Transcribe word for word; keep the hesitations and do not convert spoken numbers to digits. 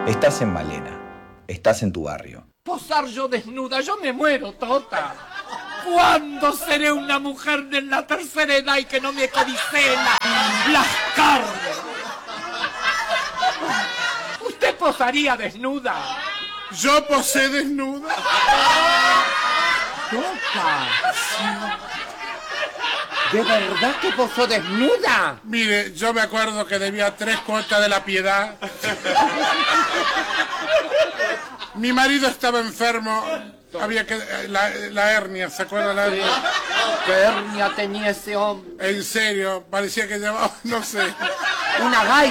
Estás en Malena. Estás en tu barrio. Posar yo desnuda, yo me muero, Tota. ¿Cuándo seré una mujer de la tercera edad y que no me codicee la- las carnes? ¿Usted posaría desnuda? Yo posé desnuda. Tota. ¿De verdad que posó desnuda? Mire, yo me acuerdo que debía tres cuotas de la piedad. Mi marido estaba enfermo. Había que... La, la hernia, ¿se acuerda la hernia? ¿Qué hernia tenía ese hombre? En serio, parecía que llevaba, no sé... Una gaita.